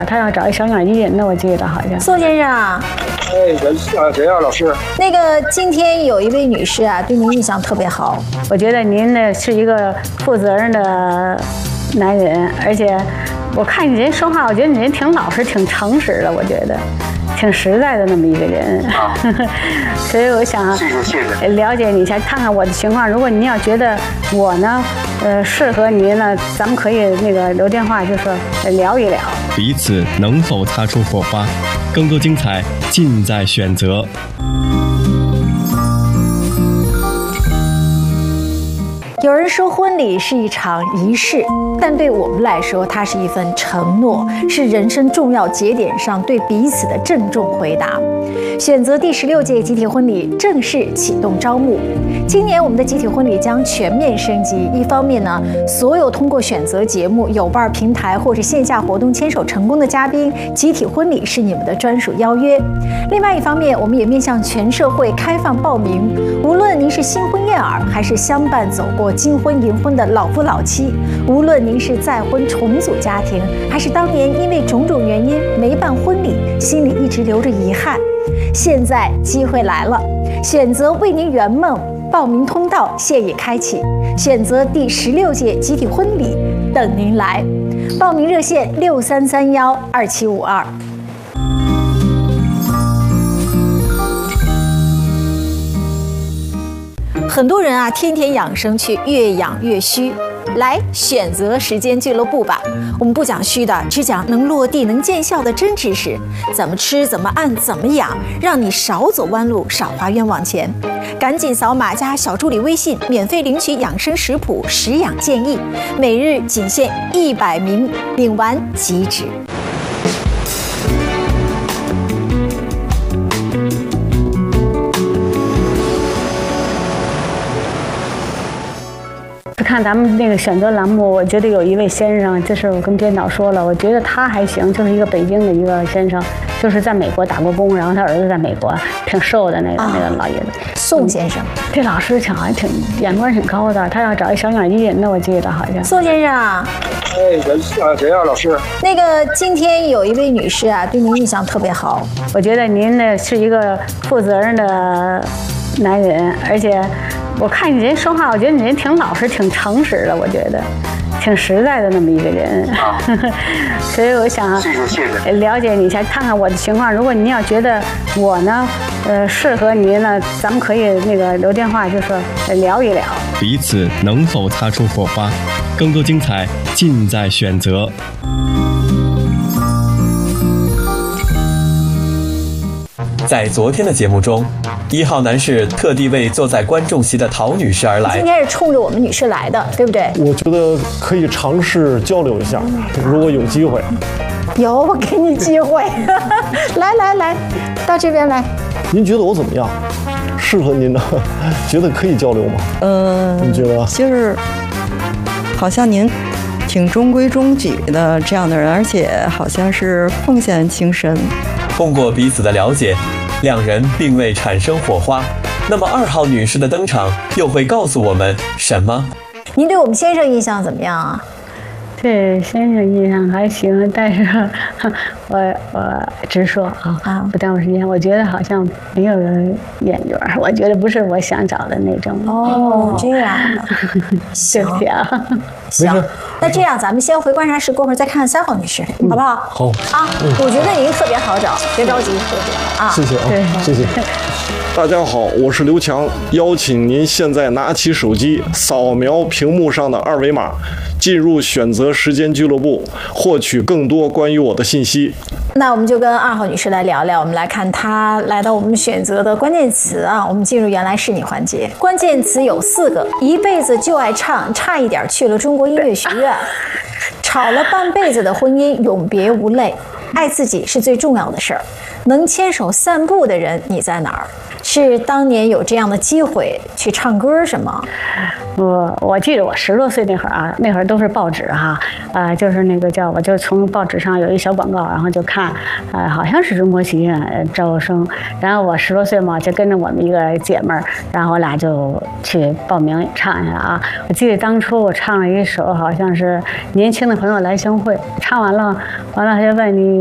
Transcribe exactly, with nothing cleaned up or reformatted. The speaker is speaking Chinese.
他要找一小鸟依人的，我记得好像。 宋先生， 哎，谁谁啊，老师？ 那个今天有一位女士啊，对您印象特别好。 我觉得您呢是一个负责任的男人，而且我看你人说话，我觉得你人挺老实、挺诚实的，我觉得挺实在的那么一个人。啊、所以我想谢谢谢谢了解你一下，看看我的情况。如果您要觉得我呢，呃，适合您呢，咱们可以那个留电话，就说聊一聊。 彼此能否擦出火花？更多精彩尽在选择。 有人说婚礼是一场仪式，但对我们来说，它是一份承诺，是人生重要节点上对彼此的郑重回答。选择第十六届集体婚礼正式启动招募。今年我们的集体婚礼将全面升级。一方面呢，所有通过选择节目、有伴平台或者线下活动牵手成功的嘉宾，集体婚礼是你们的专属邀约。另外一方面，我们也面向全社会开放报名。无论您是新婚燕尔，还是相伴走过金婚银婚的老夫老妻，无论您是再婚重组家庭，还是当年因为种种原因没办婚礼，心里一直留着遗憾，现在机会来了，选择为您圆梦。报名通道现已开启，选择第十六届集体婚礼等您来。报名热线六三三幺二七五二。很多人啊，天天养生却越养越虚。来选择时间俱乐部吧，我们不讲虚的，只讲能落地、能见效的真知识。怎么吃、怎么按、怎么养，让你少走弯路，少花冤枉钱。赶紧扫码加小助理微信，免费领取养生食谱、食养建议，每日仅限一百名，领完即止。 看咱们那个选择栏目，我觉得有一位先生，就是我跟编导说了，我觉得他还行，就是一个北京的一个先生，就是在美国打过工，然后他儿子在美国，挺瘦的那个、啊、那个老爷子， 宋先生。 这老师挺还挺眼光挺高的，他要找一小鸟依人的，我记得好像。 宋先生， 哎，谁啊？谁啊，老师？ 那个今天有一位女士啊，对您印象特别好。 我觉得您呢是一个负责任的男人，而且我看你人说话，我觉得你人挺老实、挺诚实的，我觉得挺实在的那么一个人。啊、所以我想谢谢谢谢了解你一下，看看我的情况。如果您要觉得我呢，呃，适合您呢，咱们可以那个留电话，就说聊一聊。 彼此能否擦出火花？更多精彩尽在选择。在昨天的节目中，一号男士特地为坐在观众席的陶女士而来。 今天是冲着我们女士来的，对不对？ 我觉得可以尝试交流一下，如果有机会。 有，我给你机会。来来来，到这边来。 您觉得我怎么样？适合您的？觉得可以交流吗？ 嗯、呃， 你觉得？ 就是好像您挺中规中矩的这样的人，而且好像是奉献精神。 通过彼此的了解，两人并未产生火花。那么二号女士的登场又会告诉我们什么？ 您对我们先生印象怎么样啊？ 对先生印象还行，但是我我直说啊，啊不耽误时间。我觉得好像没有眼缘，我觉得不是我想找的那种。 哦，这样的， 对不起啊。 行，那这样咱们先回观察室，过会儿再看三号女士，嗯、好不好？ 好啊，嗯、我觉得您特别好找，别着急，啊， 谢谢啊，谢谢。大家好，我是刘强，邀请您现在拿起手机，扫描屏幕上的二维码，进入选择时间俱乐部，获取更多关于我的信息。 那我们就跟二号女士来聊聊，我们来看她来到我们选择的关键词啊。我们进入原来是你环节，关键词有四个：一辈子就爱唱，差一点去了中国音乐学院；吵了半辈子的婚姻，永别无泪；爱自己是最重要的事儿；能牵手散步的人，你在哪儿？是当年有这样的机会去唱歌是吗？ 我我记得我十多岁那会儿啊，那会儿都是报纸哈，呃，就是那个叫我就从报纸上有一小广告，然后就看，呃，好像是中国戏剧院招生，然后我十多岁嘛，就跟着我们一个姐们儿，然后我俩就去报名唱去了啊。我记得当初我唱了一首好像是《年轻的朋友来相会》，唱完了，完了他就问你。